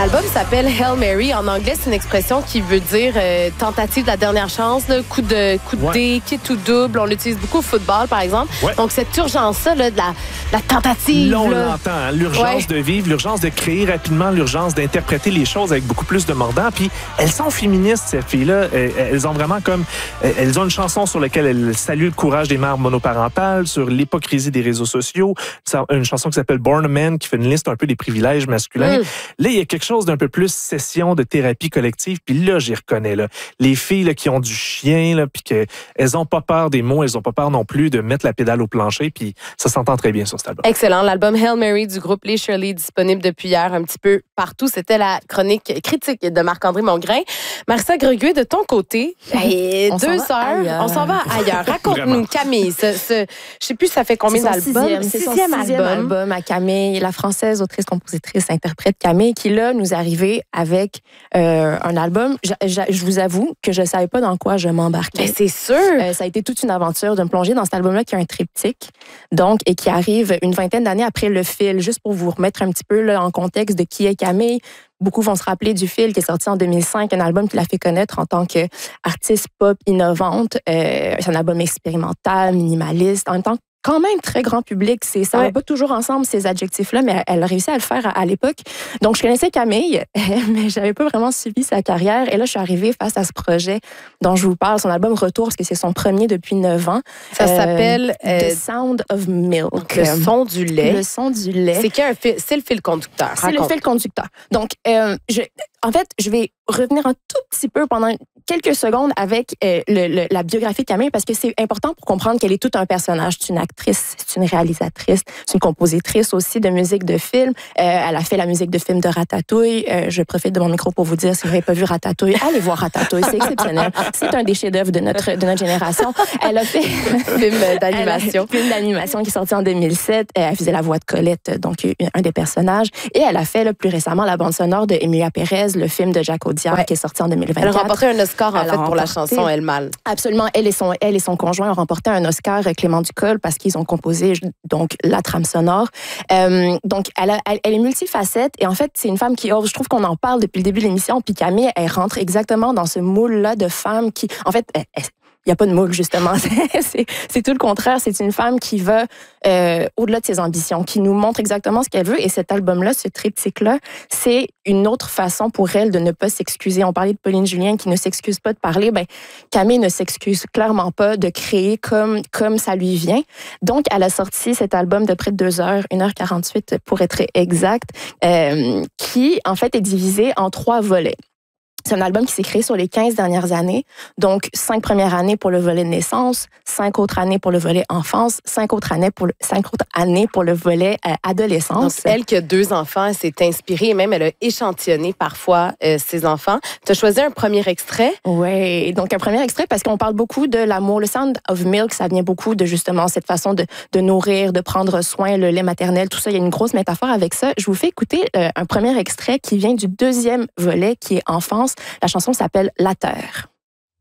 L'album s'appelle Hail Mary. En anglais, c'est une expression qui veut dire tentative de la dernière chance, là, coup de dé, kit ou double. On l'utilise beaucoup au football, par exemple. Ouais. Donc, cette urgence-là de la tentative. Là, on l'entend. Hein? L'urgence de vivre, l'urgence de créer rapidement, l'urgence d'interpréter les choses avec beaucoup plus de mordant. Puis, elles sont féministes, ces filles-là. Elles ont vraiment comme... Elles ont une chanson sur laquelle elles saluent le courage des mères monoparentales, sur l'hypocrisie des réseaux sociaux. Une chanson qui s'appelle Born a Man, qui fait une liste un peu des privilèges masculins. Là, il y a quelque chose d'un peu plus session de thérapie collective. Puis là, j'y reconnais. Là. Les filles là, qui ont du chien, là, puis qu'elles n'ont pas peur des mots, elles n'ont pas peur non plus de mettre la pédale au plancher. Puis ça s'entend très bien sur cet album. Excellent. L'album Hail Mary du groupe Les Shirley, disponible depuis hier un petit peu partout. C'était la chronique critique de Marc-André Mongrain. Marissa Greguet, de ton côté, 2 heures, on s'en va ailleurs. Raconte-nous, Camille. Je sais plus, ça fait combien d'albums? C'est son sixième album à Camille, la française, autrice, compositrice, interprète Camille, qui là nous arrivait avec un album. Je vous avoue que je ne savais pas dans quoi je m'embarquais. Mais c'est sûr! Ça a été toute une aventure de me plonger dans cet album-là qui a un triptyque, donc, et qui arrive une vingtaine d'années après Le Fil, juste pour vous remettre un petit peu là, en contexte de qui est Camille. Beaucoup vont se rappeler du Fil qui est sorti en 2005, un album qui l'a fait connaître en tant qu'artiste pop innovante. C'est un album expérimental, minimaliste, en même temps quand même très grand public. Ça va pas toujours ensemble, ces adjectifs-là, mais elle a réussi à le faire à l'époque. Donc, je connaissais Camille, mais j'avais pas vraiment suivi sa carrière. Et là, je suis arrivée face à ce projet dont je vous parle, son album Retour, parce que c'est son premier depuis 9 ans. Ça s'appelle The Sound of Milk. Donc, le son du lait. Le son du lait. C'est le fil conducteur. C'est le fil conducteur. Donc, en fait, je vais revenir un tout petit peu pendant quelques secondes avec la biographie de Camille, parce que c'est important pour comprendre qu'elle est tout un personnage. C'est une actrice, c'est une réalisatrice, c'est une compositrice aussi de musique de film. Elle a fait la musique de film de Ratatouille. Je profite de mon micro pour vous dire, si vous n'avez pas vu Ratatouille, allez voir Ratatouille, c'est exceptionnel. C'est un des chefs-d'œuvre de notre génération. Elle a fait film d'animation qui est sorti en 2007. Elle faisait la voix de Colette, donc un des personnages. Et elle a fait plus récemment la bande sonore de Emilia Pérez, le film de Jacques Audiard qui est sorti en 2024. Elle a remporté un Oscar en fait pour la chanson Elle Mal. Absolument. Elle et son conjoint ont remporté un Oscar, Clément Ducol, parce qu'ils ont composé donc la trame sonore. Donc elle est multifacette et en fait c'est une femme qui ose. Je trouve qu'on en parle depuis le début de l'émission. Puis Camille, elle rentre exactement dans ce moule-là de femme qui, en fait, il n'y a pas de moule, justement. C'est tout le contraire. C'est une femme qui va au-delà de ses ambitions, qui nous montre exactement ce qu'elle veut. Et cet album-là, ce triptyque-là, c'est une autre façon pour elle de ne pas s'excuser. On parlait de Pauline Julien qui ne s'excuse pas de parler. Ben, Camille ne s'excuse clairement pas de créer comme ça lui vient. Donc, elle a sorti cet album de près de 2 heures, 1h48 pour être exact, qui, en fait, est divisé en 3 volets. C'est un album qui s'est créé sur les 15 dernières années. Donc, 5 premières années pour le volet naissance, 5 autres années pour le volet enfance, 5 autres années pour le volet adolescence. Donc, elle qui a 2 enfants, elle s'est inspirée et même elle a échantillonné parfois ses enfants. Tu as choisi un premier extrait? Oui, donc un premier extrait parce qu'on parle beaucoup de l'amour. Le Sound of Milk, ça vient beaucoup de justement cette façon de nourrir, de prendre soin, le lait maternel, tout ça. Il y a une grosse métaphore avec ça. Je vous fais écouter un premier extrait qui vient du 2e volet qui est enfance. La chanson s'appelle La Terre.